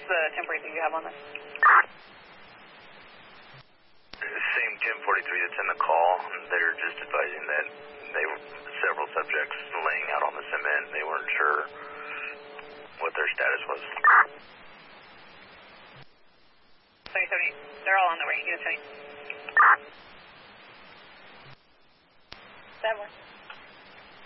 the temporary that you have on this? Same 1043 that's in the call. They're just advising that several subjects laying out on the cement. They weren't sure what their status was. 2070. They're all on the way. Unit 20. 7.